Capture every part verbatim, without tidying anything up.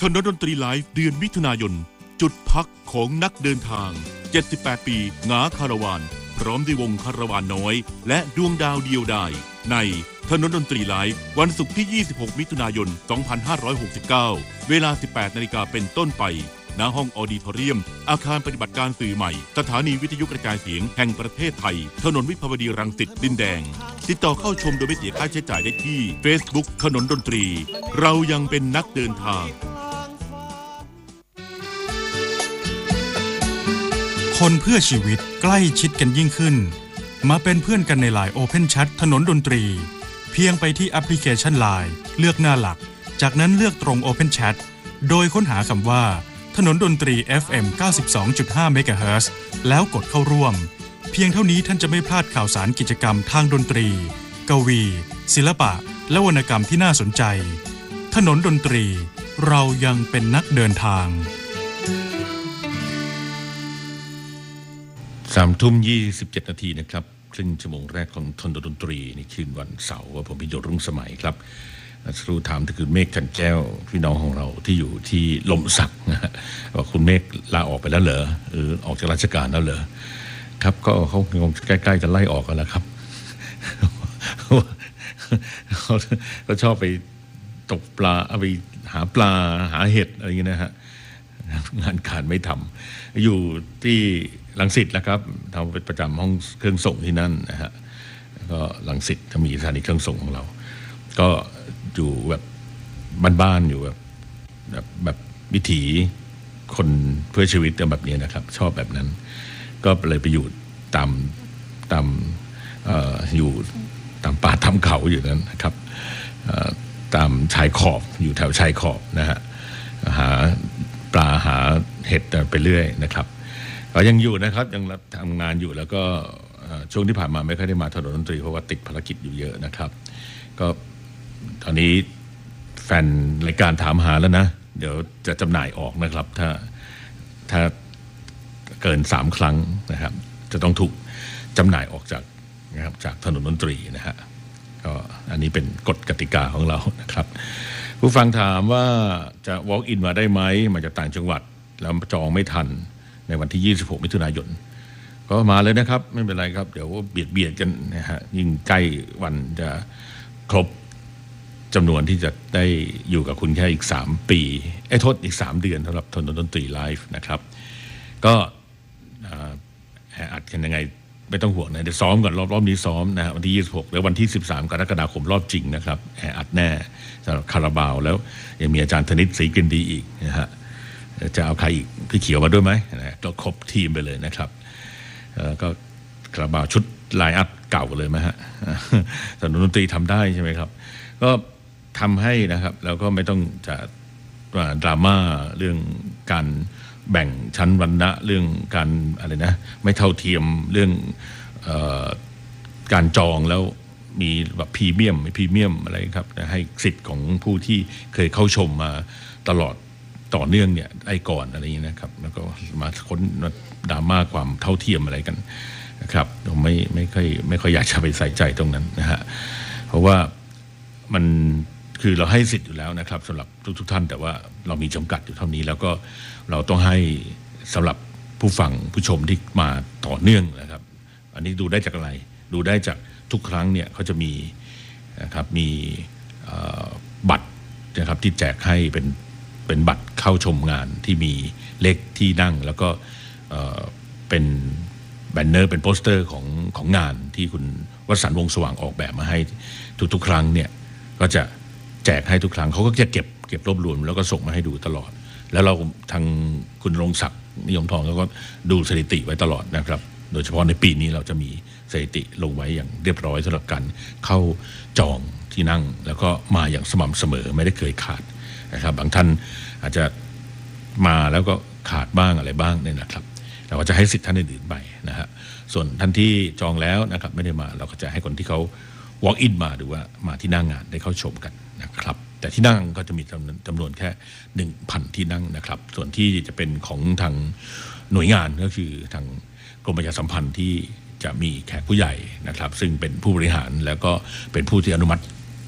ถนนดนตรีไลฟ์เดือนมิถุนายนจุดพักของนักเดินทางเจ็ดสิบแปดปีหงาคาราวานพร้อมด้วยวงคาราวานน้อยและดวงดาวเดียวดายในถนนดนตรีไลฟ์วันศุกร์ที่ยี่สิบหกมิถุนายนสองพันห้าร้อยหกสิบเก้าเวลา สิบแปดนาฬิกา นเป็นต้นไปณห้องออดิทอเรียมอาคารปฏิบัติการสื่อใหม่สถานีวิทยุกระจายเสียงแห่งประเทศไทยถนนวิภาวดีรังสิตดินแดงติดต่อเข้าชมโดยไม่เสียค่าใช้จ่ายได้ที่ Facebook ถนนดนตรีเรายังเป็นนักเดินทางคนเพื่อชีวิตใกล้ชิดกันยิ่งขึ้นมาเป็นเพื่อนกันใน ไลน์ Open Chat ถนนดนตรีเพียงไปที่แอปพลิเคชัน ไลน์ เลือกหน้าหลักจากนั้นเลือกตรง Open Chat โดยค้นหาคำว่าถนนดนตรี เอฟ เอ็ม เก้าสิบสองจุดห้า เมกะเฮิรตซ์แล้วกดเข้าร่วมเพียงเท่านี้ท่านจะไม่พลาดข่าวสารกิจกรรมทางดนตรีกวีศิลปะและวรรณกรรมที่น่าสนใจถนนดนตรีเรายังเป็นนักเดินทางสามทุ่มยี่สิบเจ็ดนาทีนะครับครึ่งชั่วโมงแรกของถนนดนตรีในคืนวันเสาร์ว่าผมพิโยรุ่งสมัยครับครูถามถึงคุณเมฆกันแก้วพี่น้องของเราที่อยู่ที่ลมสักนะฮะว่าคุณเมฆลาออกไปแล้วเหรอหรือออกจากราชการแล้วเหรอครับก็เขาคงใกล้ๆจะไล่ออกกันแล้วครับเขาชอบไปตกปลาเอาไปหาปลาหาเห็ดอะไรอย่างเงี้ยนะฮะงานการไม่ทำอยู่ที่รังสิตแล้วครับทำเป็นประจำห้องเครื่องส่งที่นั่นนะฮะก็รังสิตจะมีสถานีเครื่องส่งของเราก็อยู่แบบบ้านๆอยู่แบบแบบแบบวิถีคนเพื่อชีวิตแบบนี้นะครับชอบแบบนั้นก็เลยไปอยู่ตามตามเอ่ออยู่ตามป่าตามเขาอยู่นั้นนะครับตามชายขอบอยู่แถวชายขอบนะฮะหาปลาหาเห็ดไปเรื่อยนะครับก็ยังอยู่นะครับยังทำงานอยู่แล้วก็ช่วงที่ผ่านมาไม่ค่อยได้มาถนนดนตรีเพราะว่าติดภารกิจอยู่เยอะนะครับก็ตอนนี้แฟนรายการถามหาแล้วนะเดี๋ยวจะจำหน่ายออกนะครับถ้าถ้าเกินสามครั้งนะครับจะต้องถูกจำหน่ายออกจากนะครับจากถนนดนตรีนะฮะก็อันนี้เป็นกฎกติกาของเรานะครับผู้ฟังถามว่าจะ walk in มาได้ไหมมาจากต่างจังหวัดแล้วจองไม่ทันในวันที่ยี่สิบหกมิถุนายนก็มาเลยนะครับไม่เป็นไรครับเดี๋ยวเบียดเบียดกันนะฮะยิ่งใกล้วันจะครบจำนวนที่จะได้อยู่กับคุณแค่อีกสามปีไอ้โทษอีกสามเดือนสำหรับถนนดนตรีไลฟ์นะครับก็แออัดกันยังไงไม่ต้องห่วงนะเดี๋ยวซ้อมก่อนรอบรอบนี้ซ้อมนะฮะวันที่ยี่สิบหกแล้ววันที่สิบสามกรกฎาคมรอบจริงนะครับแออัดแน่สำหรับคาราบาวแล้วยังมีอาจารย์ธนิตศรีกลิ่นดีอีกนะฮะจะเอาใครอีกพี่เขียวมาด้วยไหมนะก็ครบทีมไปเลยนะครับก็คาราบาวชุดไลน์อัพเก่าเลยไหมฮะถนนดนตรีทำได้ใช่ไหมครับก็ทำให้นะครับแล้วก็ไม่ต้องจะดราม่าเรื่องการแบ่งชั้นวรรณะเรื่องการอะไรนะไม่เท่าเทียมเรื่องเอ่อการจองแล้วมีแบบพรีเมียมไม่พรีเมียมอะไรครับให้สิทธิ์ของผู้ที่เคยเข้าชมมาตลอดต่อเนื่องเนี่ยไอ้ก่อนอะไรอย่างนี้นะครับแล้วก็มาค้นดราม่าความเท่าเทียมอะไรกันนะครับผมไม่ไม่ค่อยไม่ค่อยอยากจะไปใส่ใจตรงนั้นนะฮะเพราะว่ามันคือเราให้สิทธิ์อยู่แล้วนะครับสำหรับทุกๆท่านแต่ว่าเรามีจำกัดอยู่เท่านี้แล้วก็เราต้องให้สำหรับผู้ฟังผู้ชมที่มาต่อเนื่องนะครับอันนี้ดูได้จากอะไรดูได้จากทุกครั้งเนี่ยเขาจะมีนะครับมีบัตรนะครับที่แจกให้เป็นเป็นบัตรเข้าชมงานที่มีเลขที่นั่งแล้วก็เป็นแบนเนอร์เป็นโปสเตอร์ของของงานที่คุณวสันต์วงศ์สว่างออกแบบมาให้ทุกๆครั้งเนี่ยก็จะแจกให้ทุกครั้งเขาก็จะเก็บเก็บรวบรวมแล้วก็ส่งมาให้ดูตลอดแล้วเราทางคุณรงศักดิ์นิยมทองก็ดูสถิติไว้ตลอดนะครับโดยเฉพาะในปีนี้เราจะมีสถิติลงไว้อย่างเรียบร้อยสำหรับการเข้าจองที่นั่งแล้วก็มาอย่างสม่ำเสมอไม่ได้เคยขาดนะครับบางท่านอาจจะมาแล้วก็ขาดบ้างอะไรบ้างเนี่ยนะครับเราก็จะให้สิทธิ์ท่านอื่นๆไปนะฮะส่วนท่านที่จองแล้วนะครับไม่ได้มาเราก็จะให้คนที่เขา walk in มาหรือว่ามาที่หน้างานได้เข้าชมกันนะครับแต่ที่นั่งก็จะมีจำนวนแค่ หนึ่งพัน ที่นั่งนะครับส่วนที่จะเป็นของทางหน่วยงานก็คือทางกรมประชาสัมพันธ์ที่จะมีแขกผู้ใหญ่นะครับซึ่งเป็นผู้บริหารแล้วก็เป็นผู้ที่อนุมัติ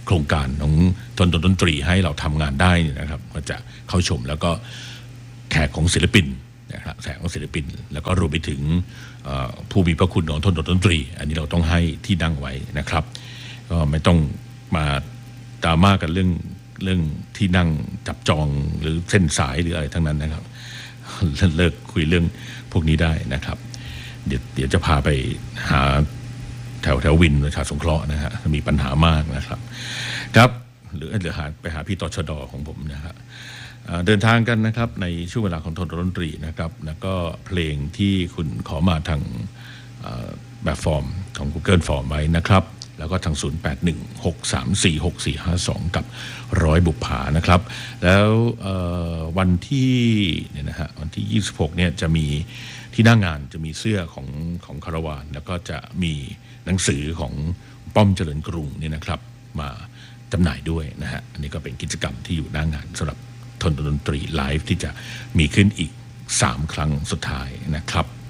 โครงการของทนดนตรีให้เราทำงานได้นะครับก็จะเข้าชมแล้วก็แขกของศิลปินนะครับแขกของศิลปินแล้วก็รวมไปถึงผู้มีพระคุณของทนดนตรีอันนี้เราต้องให้ที่นั่งไว้นะครับก็ไม่ต้องมาดราม่ากันเรื่องเรื่องที่นั่งจับจองหรือเส้นสายหรืออะไรทั้งนั้นนะครับเลิกคุยเรื่องพวกนี้ได้นะครับเดี๋ยวเดี๋ยวจะพาไปหาแถวแถววินประชาสงเคราะห์นะฮะมีปัญหามากนะครับครับหรือหรือหาไปหาพี่ตชด.ของผมนะครับเดินทางกันนะครับในช่วงเวลาของทนดนตรีนะครับแล้วก็เพลงที่คุณขอมาทางแบบฟอร์มของ Google Form ไว้นะครับแล้วก็ทางศูนย์ แปด หนึ่ง หก สาม สี่ หก สี่ ห้า สองกับร้อยบุปผานะครับแล้ววันที่เนี่ยนะฮะวันที่ยี่สิบหกเนี่ยจะมีที่หน้างานจะมีเสื้อของของคาราวานแล้วก็จะมีหนังสือของป้อมเจริญกรุงเนี่ยนะครับมาจำหน่ายด้วยนะฮะอันนี้ก็เป็นกิจกรรมที่อยู่หน้างานสำหรับทนดนตรีไลฟ์ที่จะมีขึ้นอีกสามครั้งสุดท้ายนะครับ